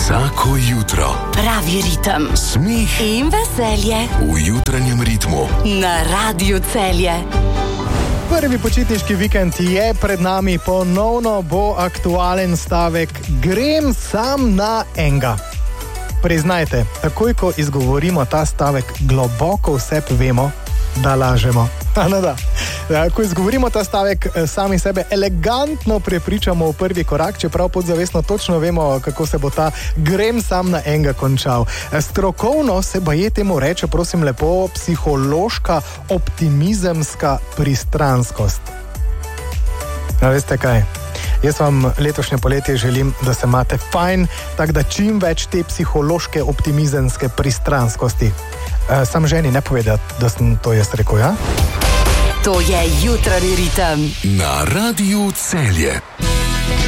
Vsako jutro pravi ritem, smeh in veselje v jutranjem ritmu na Radiu Celje. Prvi počitniški vikend je pred nami, ponovno bo aktualen stavek grem sam na enega. Priznajte, takoj ko izgovorimo ta stavek, globoko vse vemo, da lažemo. Da. Ko izgovorimo ta stavek, sami sebe elegantno prepričamo v prvi korak, čeprav podzavestno točno vemo, kako se bo ta grem sam na enega končal. Strokovno se baje temu reče, prosim lepo, psihološka optimizemska pristranskost. Ja, veste kaj? Jaz vam letošnje poletje želim, da se imate fajn, tako da čim več te psihološke optimizemske pristranskosti. Sam ženi ne povedati, da sem to jaz rekel, ja? To je jutranji ritem na Radiu Celje.